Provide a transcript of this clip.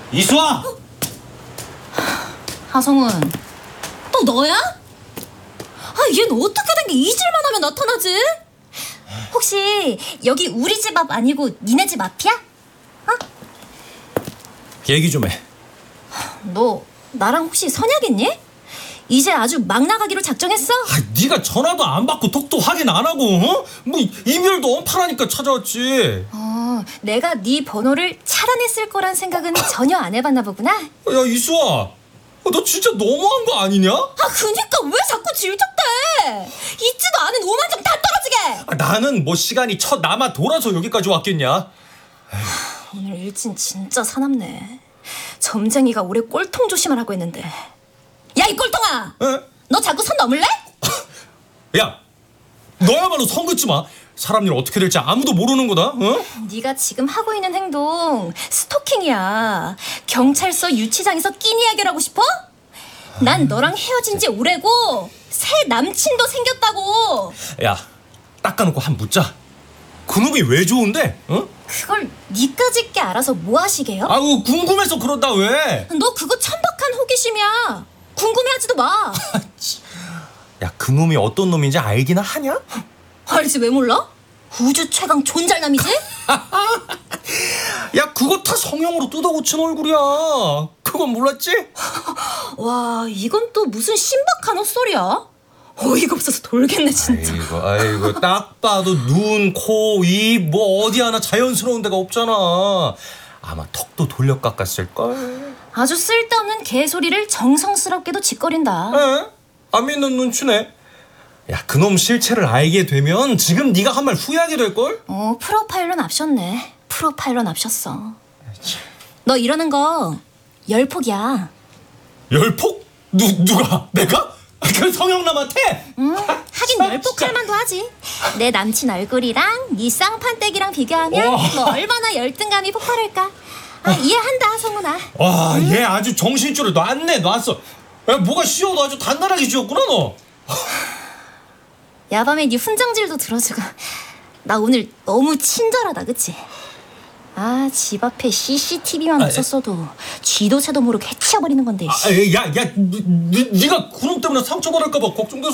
이수아! 하성훈, 또 너야? 얘는 어떻게 된 게 잊을만 하면 나타나지? 혹시 여기 우리 집 앞 아니고 니네 집 앞이야? 얘기 좀 해. 너 나랑 혹시 선약했니? 이제 아주 막 나가기로 작정했어? 네가 전화도 안 받고 톡도 확인 안 하고 뭐 이별도 엄판하니까 찾아왔지. 내가 네 번호를 차단했을 거란 생각은 전혀 안 해봤나 보구나. 야 이수아, 너 진짜 너무한 거 아니냐? 그니까 왜 자꾸 질척대? 있지도 않은 오만정 다 떨어지게. 나는 뭐 시간이 쳐 남아 돌아서 여기까지 왔겠냐? 오늘 일진 진짜 사납네. 점쟁이가 올해 꼴통 조심을 하고 있는데. 야, 이 꼴통아! 에? 너 자꾸 선 넘을래? 야, 너야말로 선 긋지 마. 사람 일 어떻게 될지 아무도 모르는 거다. 네가 지금 하고 있는 행동 스토킹이야. 경찰서 유치장에서 끼니 해결하고 싶어? 난 너랑 헤어진 지 오래고 새 남친도 생겼다고. 야, 닦아놓고 한 묻자. 그놈이 왜 좋은데? 그걸 니까짓게 알아서 뭐 하시게요? 아우 궁금해서 그런다 왜? 너 그거 천박한 호기심이야. 궁금해하지도 마. 야, 그놈이 어떤 놈인지 알기나 하냐? 알지, 왜 몰라? 우주 최강 존잘남이지? 야, 그거 다 성형으로 뜯어고친 얼굴이야. 그건 몰랐지? 와, 이건 또 무슨 신박한 헛소리야? 어이가 없어서 돌겠네 진짜. 아이고 딱 봐도 눈, 코, 입 뭐 어디 하나 자연스러운 데가 없잖아. 아마 턱도 돌려 깎았을걸. 아주 쓸데없는 개소리를 정성스럽게도 짓거린다. 에? 안 믿는 눈치네. 야, 그놈 실체를 알게 되면 지금 네가 한 말 후회하게 될걸? 프로파일러 납셨네. 프로파일러 납셨어. 너 이러는 거 열폭이야. 열폭? 누가? 내가? 그 성형남한테? 하긴 열폭할 만도 하지. 내 남친 얼굴이랑 네 쌍판떼기랑 비교하면 와. 뭐 얼마나 열등감이 폭발할까. 이해한다, 성훈아. 와, 얘 아주 정신줄을 놨어. 야, 뭐가 씌워도 아주 단단하게 쥐었구나 너. 야밤에 네 훈장질도 들어주고. 나 오늘 너무 친절하다, 그치? 집 앞에 CCTV만 없었어도 쥐도 새도 모르게 해치워버리는 건데. 야, 네가 그놈 때문에 상처받을까 봐 걱정돼서.